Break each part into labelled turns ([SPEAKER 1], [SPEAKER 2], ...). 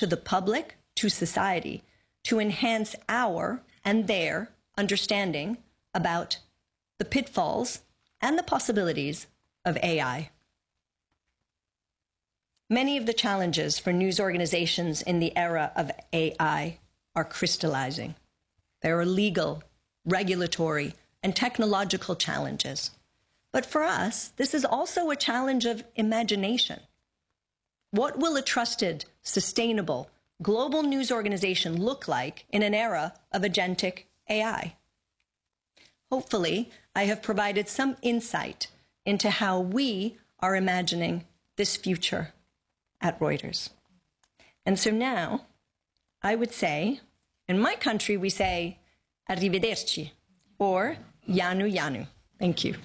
[SPEAKER 1] to the public, to society, to enhance our and their understanding about the pitfalls and the possibilities of AI. Many of the challenges for news organizations in the era of AI are crystallizing. There are legal, regulatory, and technological challenges. But for us, this is also a challenge of imagination. What will a trusted, sustainable, global news organization look like in an era of agentic AI? Hopefully, I have provided some insight into how we are imagining this future at Reuters. And so now, I would say, in my country, we say, arrivederci, or Yanu Yanu. Thank you.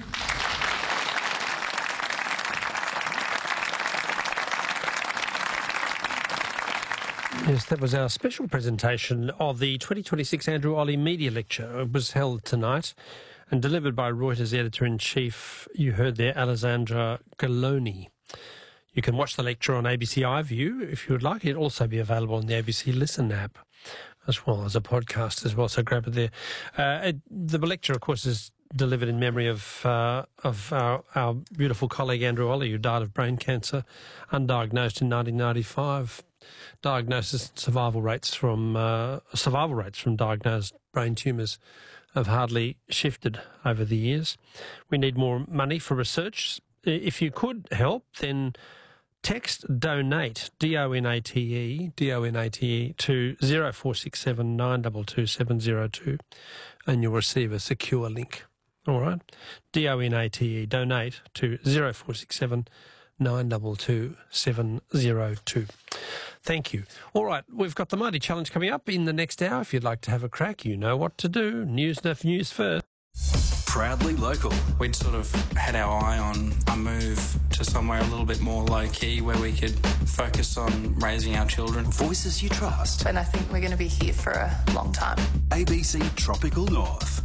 [SPEAKER 2] Yes, that was our special presentation of the 2026 Andrew Olle Media Lecture. It was held tonight and delivered by Reuters Editor-in-Chief, you heard there, Alessandra Galloni. You can watch the lecture on ABC iView if you would like. It'll also be available on the ABC Listen app as well as a podcast as well, so grab it there. The lecture, of course, is delivered in memory of our beautiful colleague Andrew Olle, who died of brain cancer, undiagnosed in 1995. Diagnosis and survival rates from diagnosed brain tumours have hardly shifted over the years. We need more money for research. If you could help, then text DONATE, D-O-N-A-T-E, to 0467 922 702 and you'll receive a secure link. All right? DONATE, donate to 0467 922 702. Thank you. All right, we've got the Mighty Challenge coming up in the next hour. If you'd like to have a crack, you know what to do. News first.
[SPEAKER 3] Proudly local. We'd sort of had our eye on a move to somewhere a little bit more low-key where we could focus on raising our children.
[SPEAKER 4] Voices you trust.
[SPEAKER 5] And I think we're going to be here for a long time.
[SPEAKER 4] ABC Tropical North.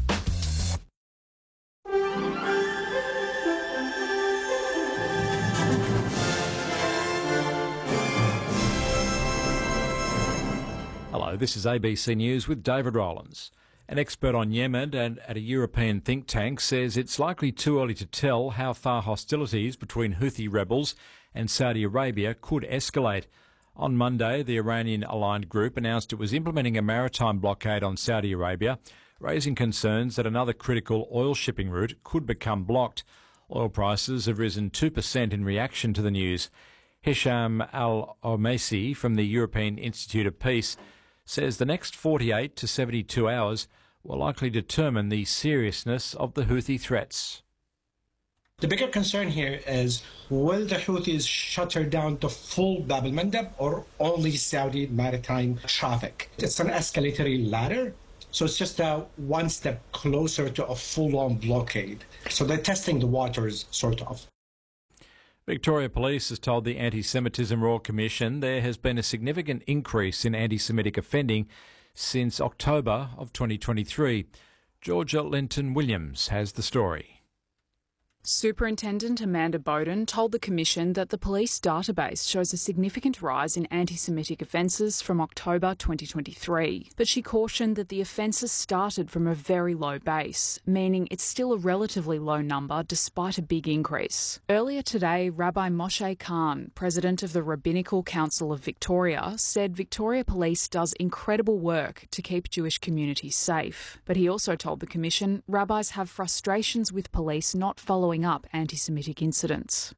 [SPEAKER 6] Hello, this is ABC News with David Rowlands. An expert on Yemen and at a European think tank says it's likely too early to tell how far hostilities between Houthi rebels and Saudi Arabia could escalate. On Monday, the Iranian-aligned group announced it was implementing a maritime blockade on Saudi Arabia, raising concerns that another critical oil shipping route could become blocked. Oil prices have risen 2% in reaction to the news. Hisham Al-Omesi from the European Institute of Peace says the next 48 to 72 hours will likely determine the seriousness of the Houthi threats.
[SPEAKER 7] The bigger concern here is, will the Houthis shutter down the full Bab el-Mandeb or only Saudi maritime traffic? It's an escalatory ladder, so it's just one step closer to a full-on blockade. So they're testing the waters, sort of.
[SPEAKER 6] Victoria Police has told the Anti-Semitism Royal Commission there has been a significant increase in anti-Semitic offending since October of 2023. Georgia Linton-Williams has the story.
[SPEAKER 8] Superintendent Amanda Bowden told the Commission that the police database shows a significant rise in anti-Semitic offences from October 2023, but she cautioned that the offences started from a very low base, meaning it's still a relatively low number despite a big increase. Earlier today, Rabbi Moshe Khan, president of the Rabbinical Council of Victoria, said Victoria Police does incredible work to keep Jewish communities safe. But he also told the Commission rabbis have frustrations with police not following up anti-Semitic incidents.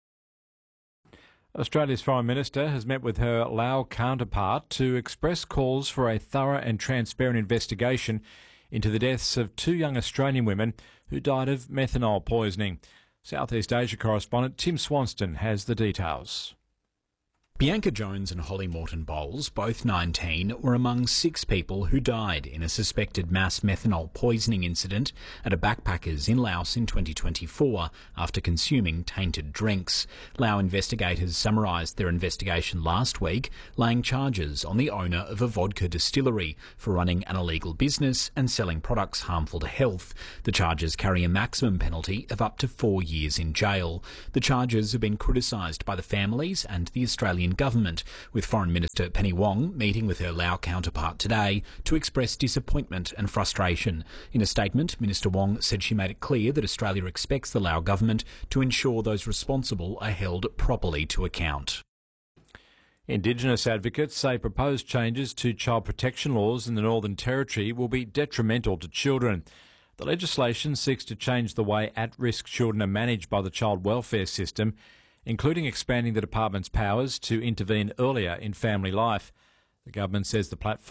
[SPEAKER 6] Australia's Foreign Minister has met with her Lao counterpart to express calls for a thorough and transparent investigation into the deaths of two young Australian women who died of methanol poisoning. Southeast Asia correspondent Tim Swanston has the details.
[SPEAKER 9] Bianca Jones and Holly Morton Bowles, both 19, were among 6 people who died in a suspected mass methanol poisoning incident at a backpackers in Laos in 2024 after consuming tainted drinks. Lao investigators summarised their investigation last week, laying charges on the owner of a vodka distillery for running an illegal business and selling products harmful to health. The charges carry a maximum penalty of up to 4 years in jail. The charges have been criticised by the families and the Australian Australian government, with Foreign Minister Penny Wong meeting with her Lao counterpart today to express disappointment and frustration. In a statement, Minister Wong said she made it clear that Australia expects the Lao government to ensure those responsible are held properly to account.
[SPEAKER 6] Indigenous advocates say proposed changes to child protection laws in the Northern Territory will be detrimental to children. The legislation seeks to change the way at-risk children are managed by the child welfare system, including expanding the department's powers to intervene earlier in family life. The government says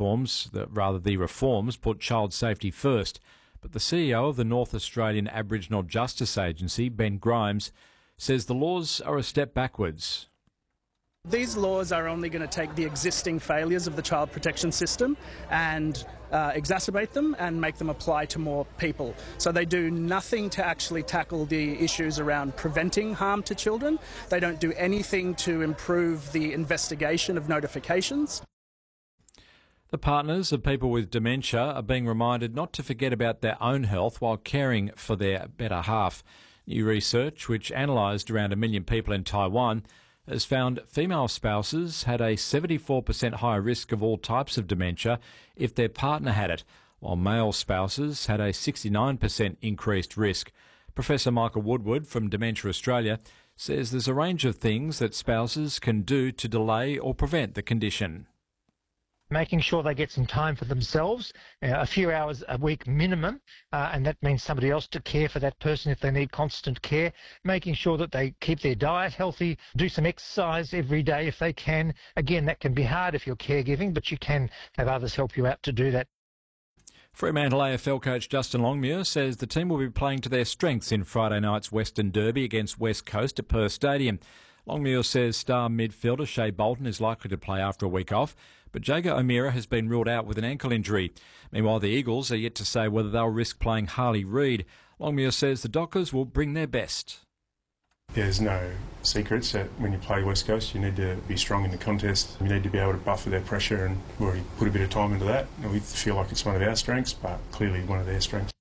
[SPEAKER 6] the reforms put child safety first, but the CEO of the North Australian Aboriginal Justice Agency, Ben Grimes, says the laws are a step backwards.
[SPEAKER 10] These laws are only going to take the existing failures of the child protection system and exacerbate them and make them apply to more people. So they do nothing to actually tackle the issues around preventing harm to children. They don't do anything to improve the investigation of notifications.
[SPEAKER 6] The partners of people with dementia are being reminded not to forget about their own health while caring for their better half. New research, which analysed around 1 million people in Taiwan, has found female spouses had a 74% higher risk of all types of dementia if their partner had it, while male spouses had a 69% increased risk. Professor Michael Woodward from Dementia Australia says there's a range of things that spouses can do to delay or prevent the condition.
[SPEAKER 11] Making sure they get some time for themselves, a few hours a week minimum, and that means somebody else to care for that person if they need constant care. Making sure that they keep their diet healthy, do some exercise every day if they can. Again, that can be hard if you're caregiving, but you can have others help you out to do that.
[SPEAKER 6] Fremantle AFL coach Justin Longmuir says the team will be playing to their strengths in Friday night's Western Derby against West Coast at Perth Stadium. Longmuir says star midfielder Shea Bolton is likely to play after a week off, but Jager O'Meara has been ruled out with an ankle injury. Meanwhile, the Eagles are yet to say whether they'll risk playing Harley Reid. Longmuir says the Dockers will bring their best.
[SPEAKER 12] There's no secrets that when you play West Coast, you need to be strong in the contest. You need to be able to buffer their pressure, and we've already put a bit of time into that. We feel like it's one of our strengths, but clearly one of their strengths.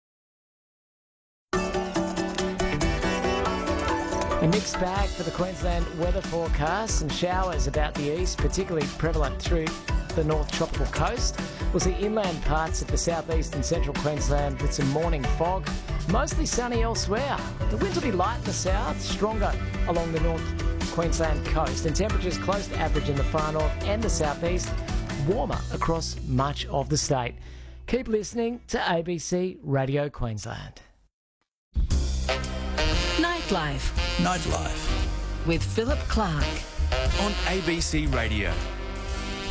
[SPEAKER 13] A mixed bag for the Queensland weather forecast, and showers about the east, particularly prevalent through the North Tropical Coast. We'll see inland parts of the southeast and central Queensland with some morning fog. Mostly sunny elsewhere. The winds will be light in the south, stronger along the North Queensland coast, and temperatures close to average in the far north and the southeast, warmer across much of the state. Keep listening to ABC Radio Queensland.
[SPEAKER 14] Nightlife with Philip Clark
[SPEAKER 15] on ABC Radio.